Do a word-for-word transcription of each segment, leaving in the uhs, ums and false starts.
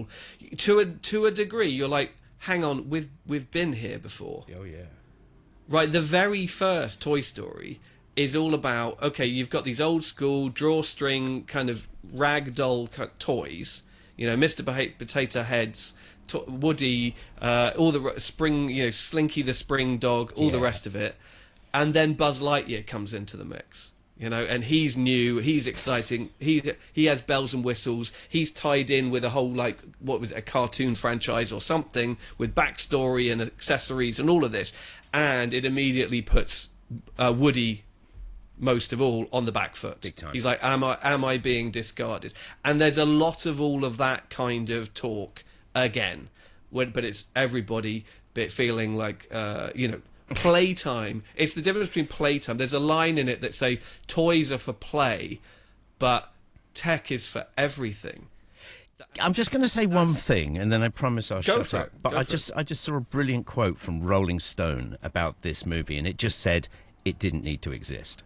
all. To a to a degree, you're like, hang on, we've we've been here before. Oh yeah. Right, the very first Toy Story is all about, okay, you've got these old school drawstring kind of rag doll toys, you know, Mister Potato Heads, to- Woody, uh, all the spring, you know, Slinky the Spring Dog, all Yeah. the rest of it, and then Buzz Lightyear comes into the mix. You know, and he's new, he's exciting, he he has bells and whistles, he's tied in with a whole, like, what was it, a cartoon franchise or something, with backstory and accessories and all of this, and it immediately puts uh, Woody, most of all, on the back foot. Big time. He's like, am I, am I being discarded? And there's a lot of all of that kind of talk again, when, but it's everybody bit feeling like, uh, you know, playtime. It's the difference between playtime. There's a line in it that say toys are for play, but tech is for everything. I'm just going to say one thing, and then I promise I'll Go shut for up. it. But Go I for just, I just saw a brilliant quote from Rolling Stone about this movie, and it just said it didn't need to exist.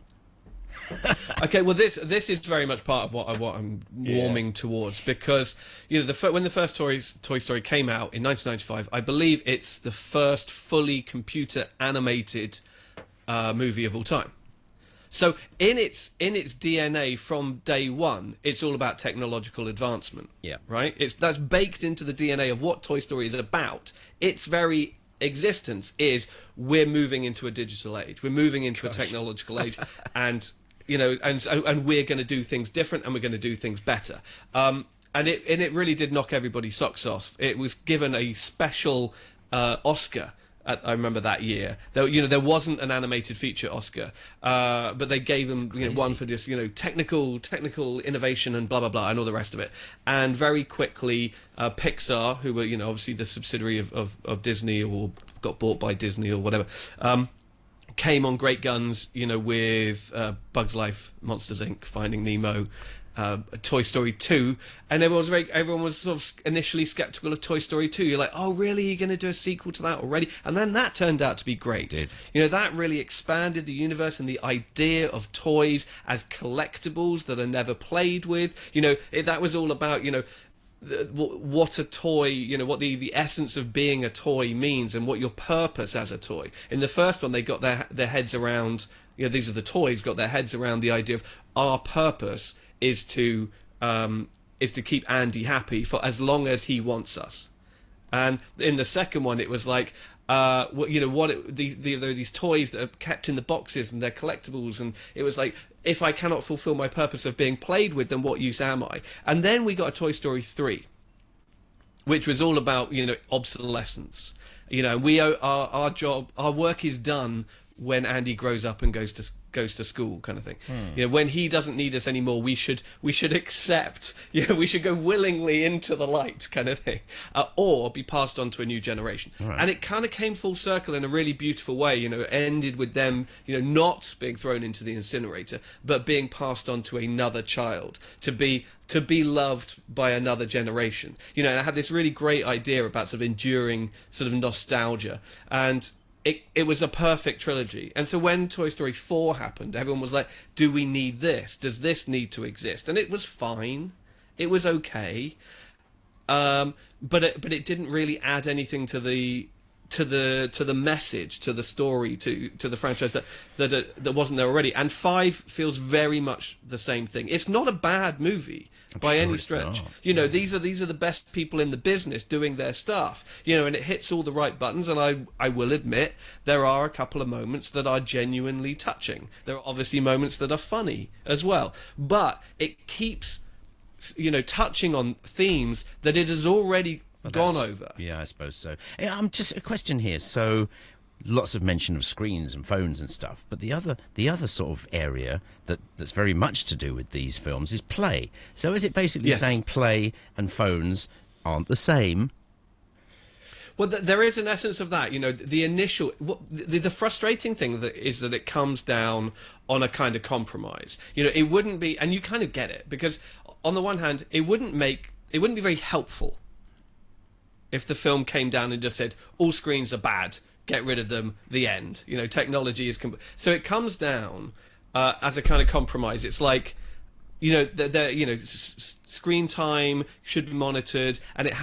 Okay, well, this this is very much part of what I what I'm warming Yeah. towards, because you know the fir- when the first Toy Toy Story came out in nineteen ninety-five, I believe it's the first fully computer animated uh, movie of all time. So in its in its D N A from day one, it's all about technological advancement. Yeah. Right. It's that's baked into the D N A of what Toy Story is about. Its very existence is we're moving into a digital age. We're moving into Gosh. a technological age, and you know, and so, and we're going to do things different, and we're going to do things better. Um, and it and it really did knock everybody's socks off. It was given a special uh, Oscar. At, I remember that year. There, you know, there wasn't an animated feature Oscar, uh, but they gave them you know, one for just you know technical technical innovation and blah blah blah and all the rest of it. And very quickly, uh, Pixar, who were you know obviously the subsidiary of, of, of Disney or got bought by Disney or whatever. Um, came on great guns, you know, with uh, Bugs Life, Monsters Incorporated, Finding Nemo, uh, Toy Story two, and everyone was very, everyone was sort of initially skeptical of Toy Story two. You're like, oh, really? You're going to do a sequel to that already? And then that turned out to be great. It did. You know, that really expanded the universe and the idea of toys as collectibles that are never played with. You know, it, that was all about, you know, the, what a toy, you know, what the, the essence of being a toy means and what your purpose as a toy. In the first one, they got their their heads around, you know, these are the toys, got their heads around the idea of our purpose is to um, is to keep Andy happy for as long as he wants us. And in the second one, it was like, uh, what, you know, what it, these the, there are these toys that are kept in the boxes and they're collectibles, and it was like, if I cannot fulfill my purpose of being played with, then what use am I? And then we got a Toy Story three, which was all about you know obsolescence. You know, we owe, our our job, our work is done when Andy grows up and goes to goes to school, kind of thing. Hmm. You know, when he doesn't need us anymore, we should we should accept. You know, we should go willingly into the light, kind of thing, uh, or be passed on to a new generation. Right. And it kind of came full circle in a really beautiful way. You know, it ended with them, you know, not being thrown into the incinerator, but being passed on to another child to be to be loved by another generation. You know, and I had this really great idea about sort of enduring sort of nostalgia, and It, it was a perfect trilogy. And so when Toy Story four happened, everyone was like, do we need this? Does this need to exist? And it was fine. It was okay. Um, but it, but it didn't really add anything to the to the to the message, to the story, to to the franchise that that uh, that wasn't there already. And five feels very much the same thing. It's not a bad movie by sure any it's stretch. not. You know, these are these are the best people in the business doing their stuff. You know, and it hits all the right buttons. And I I will admit there are a couple of moments that are genuinely touching. There are obviously moments that are funny as well. But it keeps, you know, touching on themes that it has already Well, gone that's- over. Yeah, I suppose so. Yeah, I'm just a question here. So, lots of mention of screens and phones and stuff, but the other the other sort of area that that's very much to do with these films is play. So, is it basically Yes. saying play and phones aren't the same? Well, th- there is an essence of that. You know, the initial, what, the, the frustrating thing that is that it comes down on a kind of compromise. You know, it wouldn't be, and you kind of get it, because on the one hand, it wouldn't make, it wouldn't be very helpful if the film came down and just said all screens are bad, get rid of them, the end. You know, technology is com- so it comes down uh, as a kind of compromise. It's like, you know, the, the you know, s- s- screen time should be monitored, and it